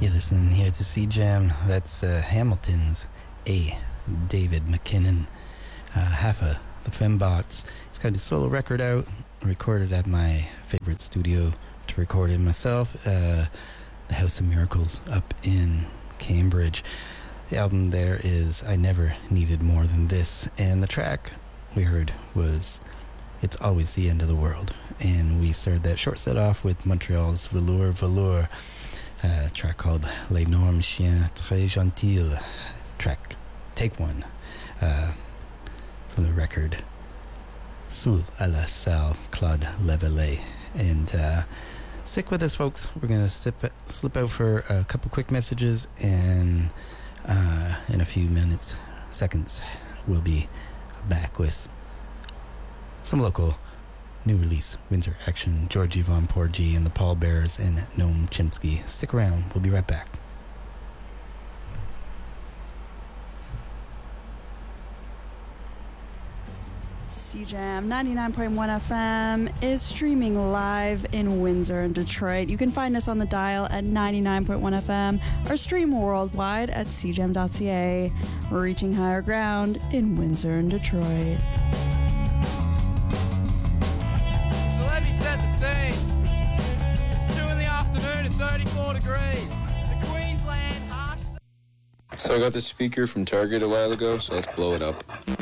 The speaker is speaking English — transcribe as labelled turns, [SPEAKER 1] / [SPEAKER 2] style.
[SPEAKER 1] You're listening here to C-Jam. That's Hamilton's A. David McKinnon, half of the Fembots. He's got his solo record out, recorded at my favorite studio to record it myself, the House of Miracles up in Cambridge. The album there is I Never Needed More Than This, and the track we heard was It's Always the End of the World. And we started that short set off with Montreal's Velour Velour, a track called Les Normes Chiens Très Gentils, track Take One, from the record Sous à la Salle, Claude Levelet. And stick with us, folks. We're going to slip out for a couple quick messages, and in a few seconds, we'll be back with some local new release, Windsor Action, Georgie Von Porgy and the Paul Bears, and Noam Chomsky. Stick around. We'll be right back.
[SPEAKER 2] C-Jam 99.1 FM is streaming live in Windsor and Detroit. You can find us on the dial at 99.1 FM or stream worldwide at cjam.ca. We're reaching higher ground in Windsor and Detroit.
[SPEAKER 3] So let me set the scene. It's 2 in the afternoon and 34 degrees. The Queensland harsh...
[SPEAKER 4] So I got this speaker from Target a while ago, so let's blow it up.